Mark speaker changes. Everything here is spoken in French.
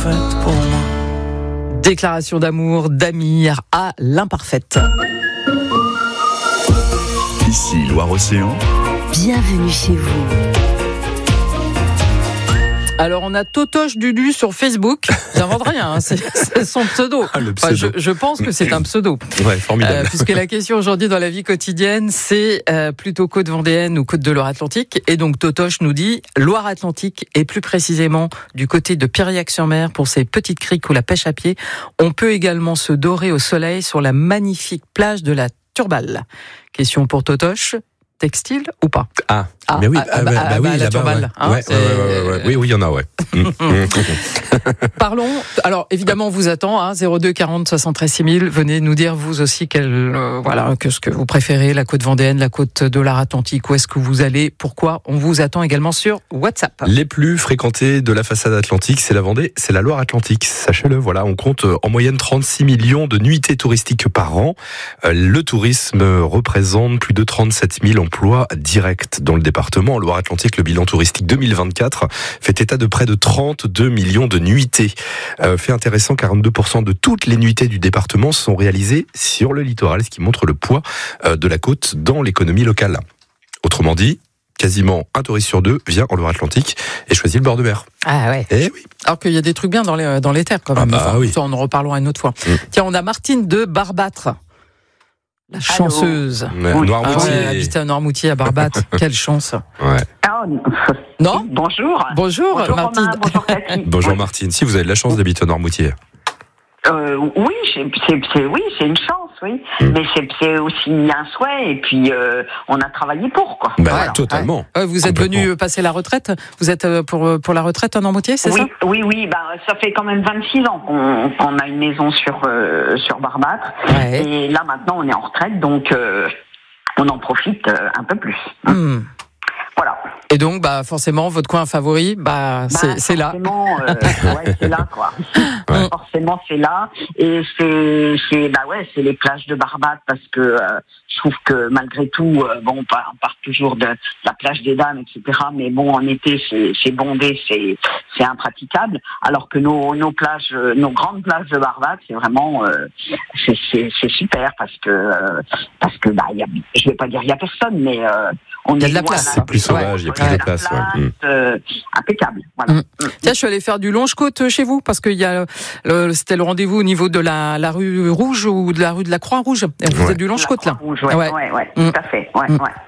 Speaker 1: parfaite pour moi.
Speaker 2: Déclaration d'amour d'Amir à l'imparfaite.
Speaker 3: Ici Loire-Océan.
Speaker 4: Bienvenue chez vous.
Speaker 2: Alors on a Totoche Dudu sur Facebook. J'invente rien, hein. C'est son pseudo.
Speaker 5: Le pseudo.
Speaker 2: Enfin, je pense que c'est un pseudo.
Speaker 5: Ouais, formidable.
Speaker 2: Puisque la question aujourd'hui dans la vie quotidienne, c'est plutôt côte vendéenne ou côte de Loire-Atlantique. Et donc Totoche nous dit Loire-Atlantique et plus précisément du côté de Piriac-sur-Mer pour ces petites criques ou la pêche à pied. On peut également se dorer au soleil sur la magnifique plage de la Turballe. Question pour Totoche. Textile ou pas?
Speaker 5: Mais oui,
Speaker 2: la
Speaker 5: là-bas,
Speaker 2: Turballe, hein,
Speaker 5: oui, il y en a, ouais.
Speaker 2: Parlons, alors évidemment on vous attend, 02 40 73 6000, venez nous dire vous aussi qu'est-ce que vous préférez, la côte vendéenne, la côte de Loire-Atlantique, où est-ce que vous allez, pourquoi, on vous attend également sur WhatsApp.
Speaker 5: Les plus fréquentés de la façade atlantique, c'est la Vendée, c'est la Loire-Atlantique, sachez-le, voilà, on compte en moyenne 36 millions de nuitées touristiques par an. Le tourisme représente plus de 37 000 emplois directs dans le département. En Loire-Atlantique, le bilan touristique 2024 fait état de près de 32 millions de nuitées. Fait intéressant, 42% de toutes les nuitées du département sont réalisées sur le littoral, ce qui montre le poids de la côte dans l'économie locale. Autrement dit, quasiment un touriste sur deux vient en Loire-Atlantique et choisit le bord de mer.
Speaker 2: Ah ouais.
Speaker 5: Eh oui.
Speaker 2: Alors qu'il y a des trucs bien dans les terres quand même.
Speaker 5: Oui.
Speaker 2: Ça, en reparlons une autre fois. Tiens, on a Martine de Barbâtre. La chanceuse.
Speaker 5: Noirmoutier.
Speaker 2: Habiter à Noirmoutier, à Barbâtre. Quelle chance.
Speaker 5: Ouais.
Speaker 2: Non ?
Speaker 6: Bonjour.
Speaker 2: Bonjour Martine.
Speaker 6: Romain, bonjour Cathy.
Speaker 5: Bonjour Martine. Si vous avez de la chance d'habiter à Noirmoutier.
Speaker 6: Oui, c'est une chance, oui. Mais c'est aussi un souhait, et puis on a travaillé pour, quoi.
Speaker 5: Voilà. Totalement.
Speaker 2: Vous êtes venu passer la retraite. Vous êtes pour la retraite à Noirmoutier, c'est ça ?
Speaker 6: Oui. Ça fait quand même 26 ans qu'on a une maison sur Barbâtre.
Speaker 2: Ouais.
Speaker 6: Et là, maintenant, on est en retraite, donc on en profite un peu plus. Voilà.
Speaker 2: Et donc, forcément, votre coin favori, c'est là.
Speaker 6: Forcément, c'est là, quoi. Forcément, c'est là. Et c'est les plages de Barbâtre, parce que je trouve que malgré tout, on part toujours de la plage des Dames, etc. Mais bon, en été, c'est bondé, c'est impraticable. Alors que nos plages, nos grandes plages de Barbâtre, c'est vraiment, c'est super, parce que je vais pas dire il y a personne, mais on
Speaker 2: il y a
Speaker 6: est
Speaker 2: de la
Speaker 6: loin,
Speaker 2: place.
Speaker 6: là.
Speaker 5: C'est plus sauvage, il y a plus de place.
Speaker 6: Impeccable. Voilà.
Speaker 2: Tiens, je suis allée faire du Longe-Côte chez vous parce qu'il y a c'était le rendez-vous au niveau de la rue Rouge ou de la rue de la Croix-Rouge. Vous êtes du Longe-Côte là.
Speaker 6: Rouge, ouais, tout à fait. Ouais.